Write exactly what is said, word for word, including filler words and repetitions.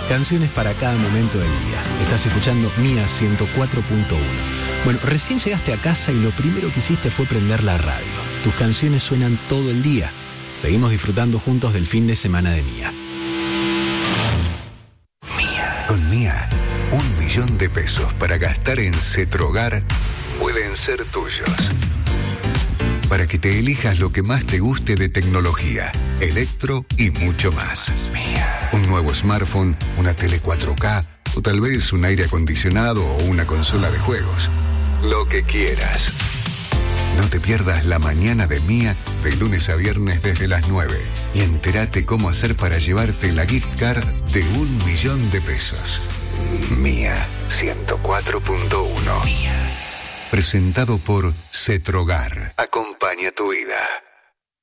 Canciones para cada momento del día. Estás escuchando Mía ciento cuatro punto uno. Bueno, recién llegaste a casa y lo primero que hiciste fue prender la radio. Tus canciones suenan todo el día. Seguimos disfrutando juntos del fin de semana de Mía. Mía. Con Mía, un millón de pesos para gastar en Cetrogar pueden ser tuyos. Para que te elijas lo que más te guste de tecnología, electro y mucho más. Mía. Un nuevo smartphone, una tele cuatro K o tal vez un aire acondicionado o una consola de juegos. Lo que quieras. No te pierdas la mañana de Mía de lunes a viernes desde las nueve y entérate cómo hacer para llevarte la gift card de un millón de pesos. Mía ciento cuatro punto uno. Presentado por Cetrogar. Acompaña tu vida.